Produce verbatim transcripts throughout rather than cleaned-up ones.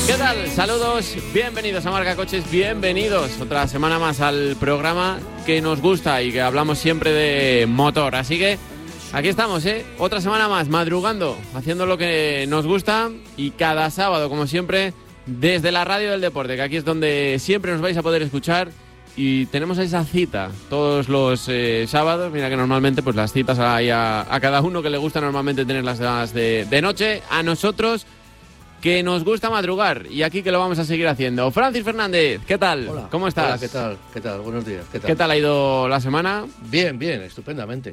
¿Qué tal? Saludos, bienvenidos a Marca Coches, bienvenidos otra semana más al programa que nos gusta y que hablamos siempre de motor. Así que aquí estamos, ¿eh? Otra semana más, madrugando, haciendo lo que nos gusta y cada sábado, como siempre, desde la Radio del Deporte, que aquí es donde siempre nos vais a poder escuchar. Y tenemos esa cita todos los eh, sábados. Mira que normalmente pues las citas hay a, a cada uno que le gusta normalmente tenerlas de, de noche. A nosotros que nos gusta madrugar y aquí que lo vamos a seguir haciendo. Francis Fernández, ¿qué tal? Hola. ¿Cómo estás? Hola, ¿qué tal? ¿Qué tal? Buenos días. ¿Qué tal? ¿Qué tal ha ido la semana? Bien, bien, estupendamente.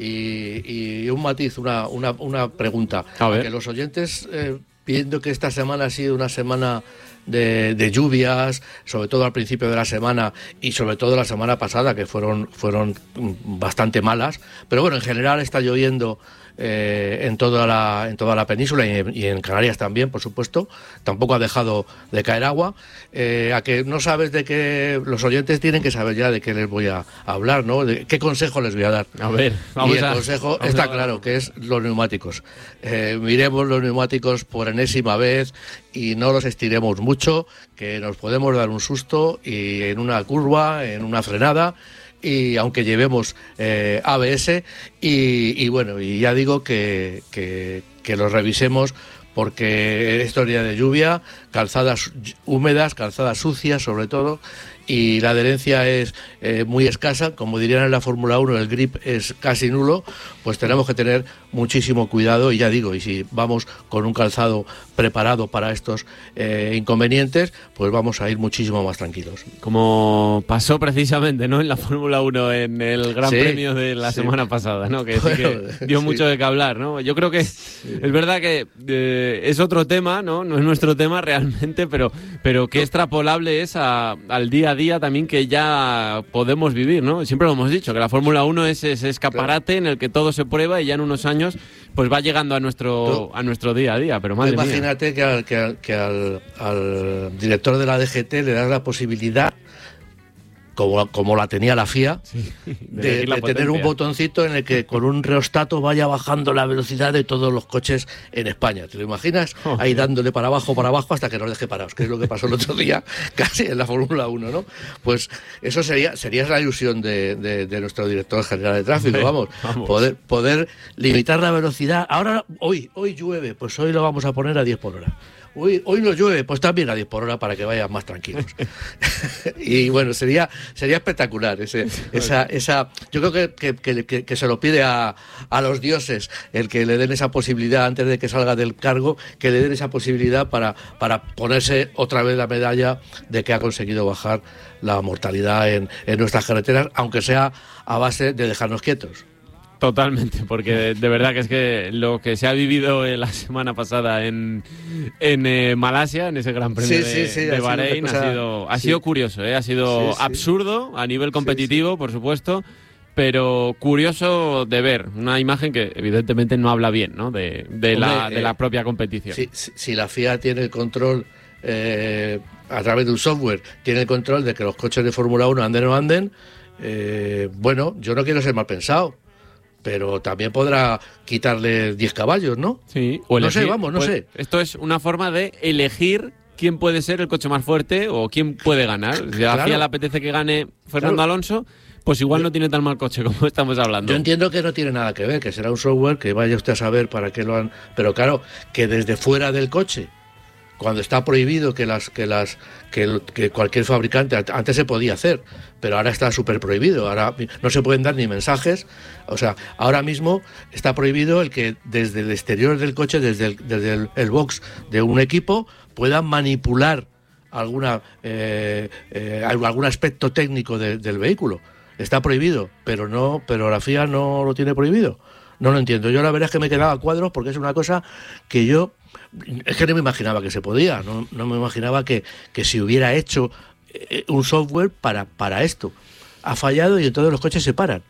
Y, y un matiz, una, una, una pregunta. A ver. Que los oyentes, eh, viendo que esta semana ha sido una semana de, de lluvias, sobre todo al principio de la semana y sobre todo la semana pasada, que fueron, fueron bastante malas, pero bueno, en general está lloviendo eh, en toda la en toda la península y en, y en Canarias también, por supuesto. Tampoco ha dejado de caer agua. Eh, a que no sabes de qué, los oyentes tienen que saber ya de qué les voy a hablar, ¿no? De qué consejo les voy a dar. A ver, vamos y el a, consejo vamos está a... claro, que es los neumáticos. Eh, miremos los neumáticos por enésima vez y no los estiremos mucho, que nos podemos dar un susto y en una curva, en una frenada, y aunque llevemos eh, A B S y, y bueno, y ya digo que, que, que los revisemos, porque es día de lluvia, calzadas húmedas, calzadas sucias sobre todo, y la adherencia es eh, muy escasa, como dirían en la Fórmula uno, el grip es casi nulo, pues tenemos que tener muchísimo cuidado. Y ya digo, y si vamos con un calzado preparado para estos eh, inconvenientes, pues vamos a ir muchísimo más tranquilos. Como pasó precisamente, ¿no?, en la Fórmula uno, en el Gran sí, Premio de la sí. semana pasada, ¿no?, que, bueno, sí que dio sí. mucho de qué hablar, ¿no? Yo creo que sí. Es verdad que eh, es otro tema, ¿no? No es nuestro tema realmente, pero, pero qué extrapolable es a, al día a día también que ya podemos vivir, ¿no? Siempre lo hemos dicho, que la Fórmula uno es ese escaparate en el que todo se prueba y ya en unos años pues va llegando a nuestro a nuestro día a día, pero madre mía. Imagínate que, al, que, al, que al, al director de la D G T le das la posibilidad, como, como la tenía la F I A, sí, de, de, de tener un botoncito en el que con un reostato vaya bajando la velocidad de todos los coches en España. ¿Te lo imaginas? Oh, ahí dándole para abajo, para abajo, hasta que nos deje parados, que es lo que pasó el otro día casi en la Fórmula uno, ¿no? Pues eso sería sería la ilusión de, de, de nuestro director general de tráfico, vamos, vamos. Poder, poder limitar la velocidad. Ahora, hoy, hoy llueve, pues hoy lo vamos a poner a diez por hora. Hoy, hoy no llueve, pues también a diez por hora para que vayan más tranquilos. Y bueno, sería sería espectacular ese, esa, esa. Yo creo que, que, que, que se lo pide a, a los dioses el que le den esa posibilidad antes de que salga del cargo, que le den esa posibilidad para, para ponerse otra vez la medalla de que ha conseguido bajar la mortalidad en, en nuestras carreteras, aunque sea a base de dejarnos quietos. Totalmente, porque de, de verdad que es que lo que se ha vivido la semana pasada en, en eh, Malasia, en ese Gran Premio sí, de, sí, sí, de Bahrein, ha sido, ha sí. sido curioso, ¿eh? Ha sido sí, sí. absurdo a nivel competitivo, sí, sí. por supuesto, pero curioso de ver. Una imagen que evidentemente no habla bien, ¿no?, de, de, Hombre, la, de eh, la propia competición. Si, si, si la F I A tiene el control, eh, a través de un software, tiene el control de que los coches de Fórmula uno anden o no anden, eh, bueno, yo no quiero ser mal pensado, pero también podrá quitarle diez caballos, ¿no? Sí. O elegir, no sé, vamos, no pues, sé. Esto es una forma de elegir quién puede ser el coche más fuerte o quién puede ganar. Si a la F I A le apetece que gane Fernando claro. Alonso, pues igual yo, no tiene tan mal coche como estamos hablando. Yo entiendo que no tiene nada que ver, que será un software que vaya usted a saber para qué lo han... Pero claro, que desde fuera del coche, cuando está prohibido que las que las que, que cualquier fabricante, antes se podía hacer, pero ahora está súper prohibido, ahora no se pueden dar ni mensajes, o sea, ahora mismo está prohibido el que desde el exterior del coche, desde el, desde el, el box de un equipo, puedan manipular alguna eh, eh, algún aspecto técnico de, del vehículo. Está prohibido, pero no, pero la F I A no lo tiene prohibido. No lo entiendo. Yo la verdad es que me quedaba a cuadros porque es una cosa que yo es que no me imaginaba que se podía, no, no me imaginaba que, que se hubiera hecho un software para, para esto. Ha fallado y entonces los coches se paran.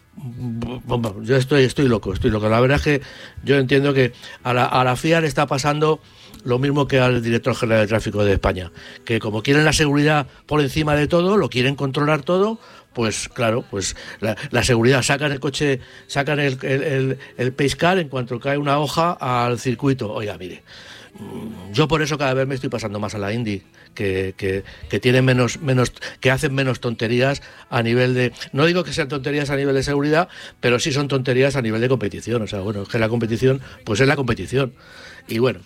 Mm. Yo estoy, estoy loco, estoy loco. La verdad es que yo entiendo que a la, a la F I A le está pasando lo mismo que al director general de tráfico de España, que como quieren la seguridad por encima de todo, lo quieren controlar todo, pues claro, pues la, la seguridad, sacan el coche, sacan el, el, el, el pace car en cuanto cae una hoja al circuito. Oiga, mire, yo por eso cada vez me estoy pasando más a la Indy, que, que, que tiene menos, menos, que hacen menos tonterías a nivel de, no digo que sean tonterías a nivel de seguridad, pero sí son tonterías a nivel de competición. O sea, bueno, es que la competición, pues es la competición. Y bueno,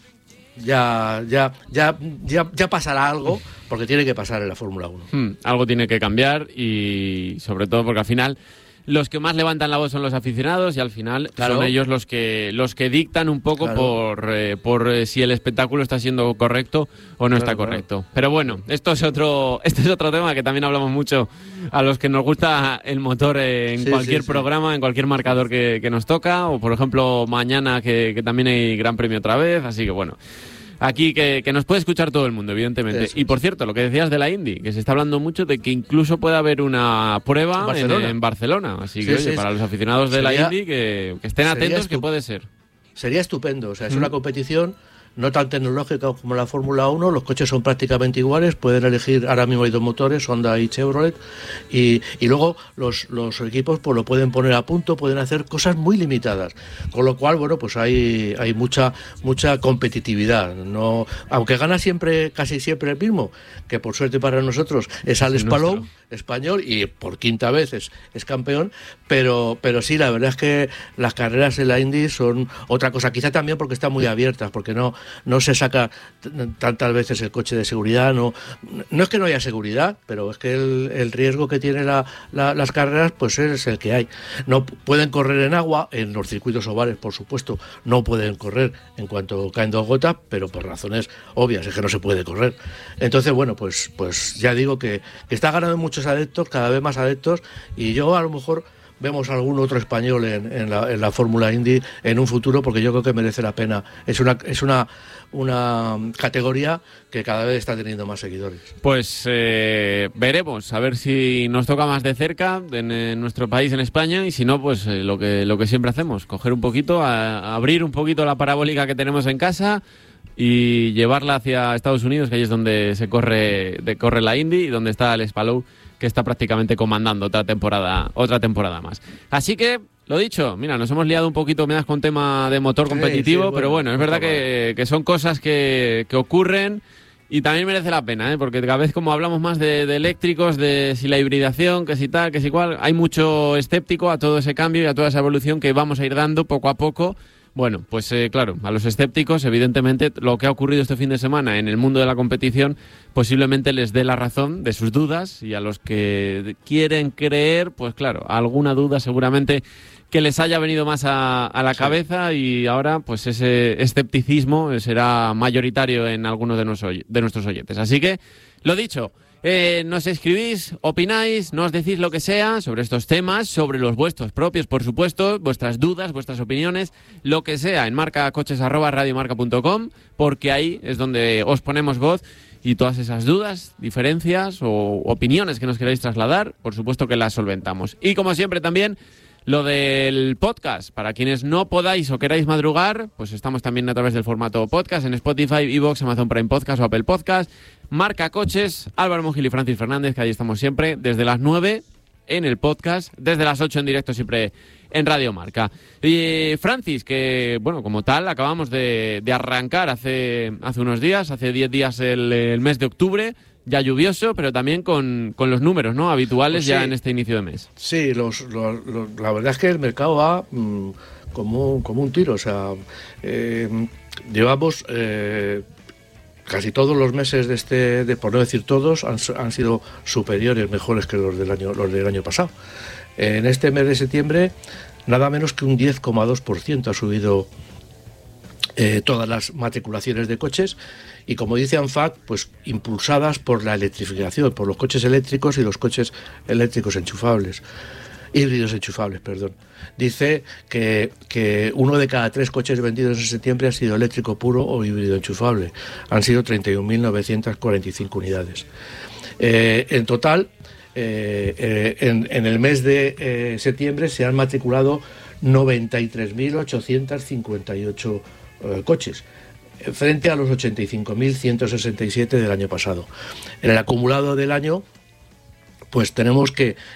ya, ya, ya, ya, ya pasará algo, porque tiene que pasar en la Fórmula uno. Hmm, algo tiene que cambiar y sobre todo porque al final los que más levantan la voz son los aficionados y al final claro. son ellos los que los que dictan un poco claro. por, eh, por eh, si el espectáculo está siendo correcto o no claro, está correcto. Claro. Pero bueno, esto es otro este es otro tema que también hablamos mucho a los que nos gusta el motor en sí, cualquier sí, programa, sí. en cualquier marcador que, que nos toca, o por ejemplo mañana que, que también hay Gran Premio otra vez, así que bueno. Aquí que, que nos puede escuchar todo el mundo, evidentemente. Eso. Y por cierto, lo que decías de la Indy, que se está hablando mucho de que incluso puede haber una prueba en Barcelona. En, en Barcelona. Así que, sí, oye, sí, para sí. los aficionados de sería, la Indy, que, que estén atentos, que puede ser. Sería estupendo. O sea, es mm. una competición no tan tecnológica como la Fórmula uno, los coches son prácticamente iguales, pueden elegir, ahora mismo hay dos motores, Honda y Chevrolet, y, y luego los, los equipos pues lo pueden poner a punto, pueden hacer cosas muy limitadas, con lo cual, bueno, pues hay, hay mucha mucha competitividad, no, aunque gana siempre, casi siempre el mismo, que por suerte para nosotros es Alex Palou, español, y por quinta vez es, es campeón, pero, pero sí, la verdad es que las carreras en la Indy son otra cosa, quizá también porque están muy abiertas, porque no no se saca tantas veces el coche de seguridad, no no es que no haya seguridad, pero es que el, el riesgo que tienen la, la, las carreras pues es el que hay. No pueden correr en agua, en los circuitos ovales por supuesto, no pueden correr en cuanto caen dos gotas, pero por razones obvias, es que no se puede correr. Entonces, bueno, pues, pues ya digo que, que está ganando muchos adeptos, cada vez más adeptos, y yo a lo mejor vemos algún otro español en, en la, en la Fórmula Indy en un futuro, porque yo creo que merece la pena. Es una es una una categoría que cada vez está teniendo más seguidores. Pues eh, veremos, a ver si nos toca más de cerca en, en nuestro país, en España, y si no, pues eh, lo que lo que siempre hacemos, coger un poquito, a, a abrir un poquito la parabólica que tenemos en casa y llevarla hacia Estados Unidos, que ahí es donde se corre, de, corre la Indy y donde está Alex Palou, que está prácticamente comandando otra temporada, otra temporada más. Así que, lo dicho, mira, nos hemos liado un poquito, me das con tema de motor competitivo, sí, sí, bueno, pero bueno, es verdad que, que son cosas que, que ocurren y también merece la pena, ¿eh? Porque cada vez como hablamos más de, de eléctricos, de si la hibridación, que si tal, que si cual, hay mucho escéptico a todo ese cambio y a toda esa evolución que vamos a ir dando poco a poco. Bueno, pues eh, claro, a los escépticos, evidentemente, lo que ha ocurrido este fin de semana en el mundo de la competición posiblemente les dé la razón de sus dudas, y a los que quieren creer, pues claro, alguna duda seguramente que les haya venido más a, a la sí. cabeza, y ahora pues ese escepticismo será mayoritario en algunos de, nos, de nuestros oyentes. Así que, lo dicho, Eh, nos escribís, opináis, nos decís lo que sea sobre estos temas, sobre los vuestros propios, por supuesto, vuestras dudas, vuestras opiniones, lo que sea, en marcacoches arroba radiomarca punto com, porque ahí es donde os ponemos voz, y todas esas dudas, diferencias o opiniones que nos queráis trasladar, por supuesto que las solventamos. Y como siempre también, lo del podcast, para quienes no podáis o queráis madrugar, pues estamos también a través del formato podcast en Spotify, iVoox, Amazon Prime Podcast o Apple Podcast. Marca Coches, Álvaro Mongil y Francis Fernández, que ahí estamos siempre, desde las nueve en el podcast, desde las ocho en directo siempre en Radio Marca. Y Francis, que bueno, como tal, acabamos de, de arrancar hace, hace unos días, hace diez días el, el mes de octubre, ya lluvioso, pero también con, con los números, ¿no?, habituales, pues sí, ya en este inicio de mes. Sí, los, los, los, la verdad es que el mercado va mmm, como, como un tiro. O sea, eh, llevamos eh, casi todos los meses de este, de, por no decir todos, han, han sido superiores, mejores que los del año, los del año pasado. En este mes de septiembre, nada menos que un diez coma dos por ciento ha subido Eh, todas las matriculaciones de coches, y como dice ANFAC, pues impulsadas por la electrificación, por los coches eléctricos y los coches eléctricos enchufables, híbridos enchufables, perdón. Dice que, que uno de cada tres coches vendidos en septiembre ha sido eléctrico puro o híbrido enchufable. Han sido treinta y un mil novecientas cuarenta y cinco unidades. Eh, en total, eh, eh, en, en el mes de eh, septiembre se han matriculado noventa y tres mil ochocientos cincuenta y ocho coches, frente a los ochenta y cinco mil ciento sesenta y siete del año pasado. En el acumulado del año, pues tenemos que